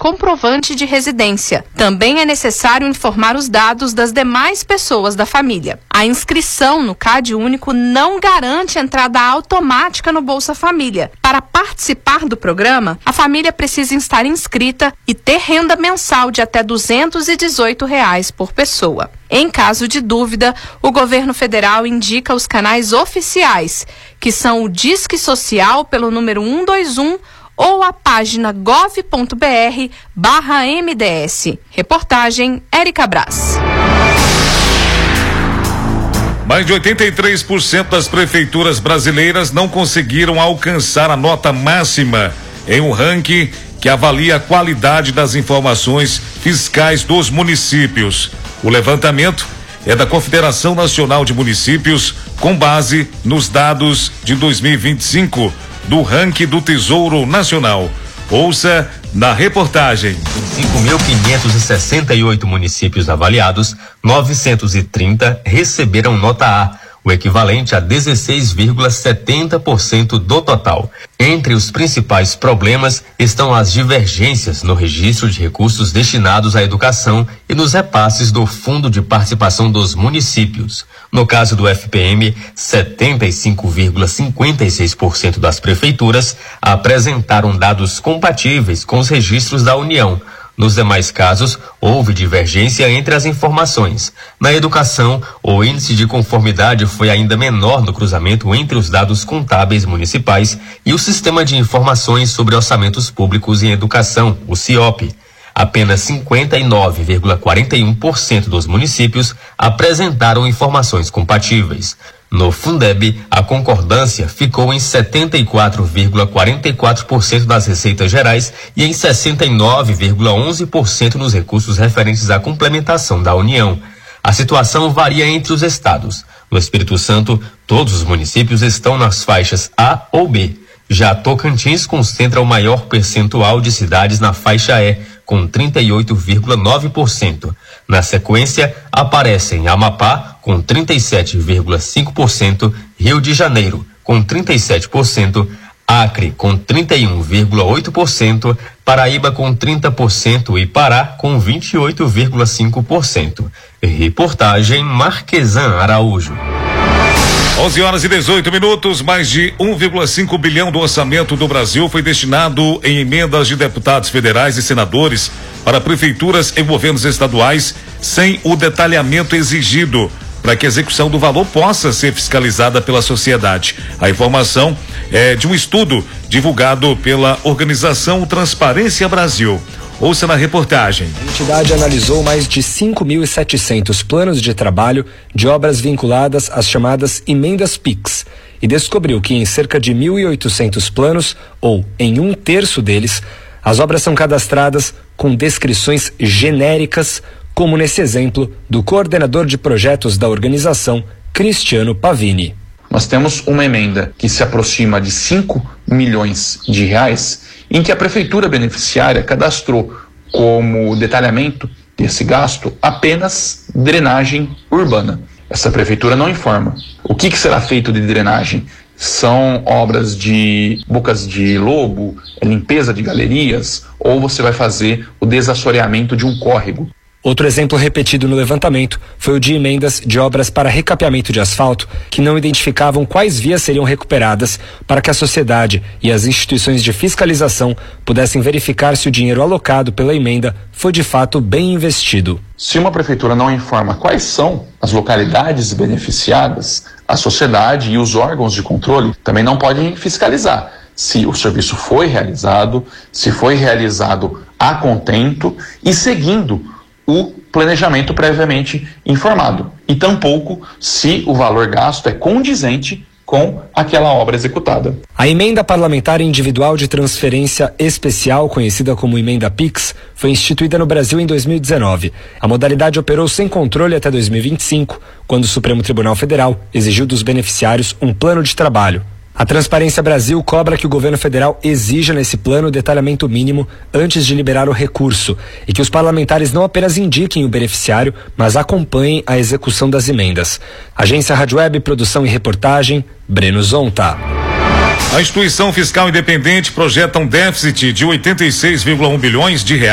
comprovante de residência. Também é necessário informar os dados das demais pessoas da família. A inscrição no CAD Único não garante entrada automática no Bolsa Família. Para participar do programa, a família precisa estar inscrita e ter renda mensal de até R$ 218 por pessoa. Em caso de dúvida, o governo federal indica os canais oficiais, que são o Disque Social pelo número 121 ou a página gov.br/MDS. Reportagem Érica Braz. Mais de 83% das prefeituras brasileiras não conseguiram alcançar a nota máxima em um ranking que avalia a qualidade das informações fiscais dos municípios. O levantamento é da Confederação Nacional de Municípios, com base nos dados de 2025 do ranking do Tesouro Nacional. Ouça na reportagem. Em 5.568 municípios avaliados, 930 receberam nota A, o equivalente a 16,70% do total. Entre os principais problemas estão as divergências no registro de recursos destinados à educação e nos repasses do Fundo de Participação dos Municípios. No caso do FPM, 75,56% das prefeituras apresentaram dados compatíveis com os registros da União. Nos demais casos, houve divergência entre as informações. Na educação, o índice de conformidade foi ainda menor no cruzamento entre os dados contábeis municipais e o Sistema de Informações sobre Orçamentos Públicos em Educação, o CIOP. Apenas 59,41% dos municípios apresentaram informações compatíveis. No Fundeb, a concordância ficou em 74,44% das receitas gerais e em 69,11% nos recursos referentes à complementação da União. A situação varia entre os estados. No Espírito Santo, todos os municípios estão nas faixas A ou B. Já Tocantins concentra o maior percentual de cidades na faixa E, com 38,9%. Na sequência, aparecem Amapá, com 37,5%, Rio de Janeiro, com 37%, Acre, com 31,8%, Paraíba, com 30% e Pará, com 28,5%. Reportagem Marquesan Araújo. 11h18, mais de 1,5 bilhão do orçamento do Brasil foi destinado em emendas de deputados federais e senadores para prefeituras e governos estaduais sem o detalhamento exigido para que a execução do valor possa ser fiscalizada pela sociedade. A informação é de um estudo divulgado pela organização Transparência Brasil. Ouça na reportagem. A entidade analisou mais de 5.700 planos de trabalho de obras vinculadas às chamadas emendas PIX e descobriu que em cerca de 1.800 planos, ou em 1/3 deles, as obras são cadastradas com descrições genéricas, como nesse exemplo do coordenador de projetos da organização, Cristiano Pavini. Nós temos uma emenda que se aproxima de 5 milhões de reais, em que a prefeitura beneficiária cadastrou como detalhamento desse gasto apenas drenagem urbana. Essa prefeitura não informa. O que será feito de drenagem? São obras de bocas de lobo, limpeza de galerias, ou você vai fazer o desassoreamento de um córrego? Outro exemplo repetido no levantamento foi o de emendas de obras para recapeamento de asfalto que não identificavam quais vias seriam recuperadas para que a sociedade e as instituições de fiscalização pudessem verificar se o dinheiro alocado pela emenda foi de fato bem investido. Se uma prefeitura não informa quais são as localidades beneficiadas, a sociedade e os órgãos de controle também não podem fiscalizar se o serviço foi realizado, se foi realizado a contento e seguindo o planejamento previamente informado, e tampouco se o valor gasto é condizente com aquela obra executada. A emenda parlamentar individual de transferência especial, conhecida como emenda PIX, foi instituída no Brasil em 2019. A modalidade operou sem controle até 2025, quando o Supremo Tribunal Federal exigiu dos beneficiários um plano de trabalho. A Transparência Brasil cobra que o governo federal exija nesse plano o detalhamento mínimo antes de liberar o recurso e que os parlamentares não apenas indiquem o beneficiário, mas acompanhem a execução das emendas. Agência Rádio Web, produção e reportagem, Breno Zonta. A instituição fiscal independente projeta um déficit de 86,1 bilhões de reais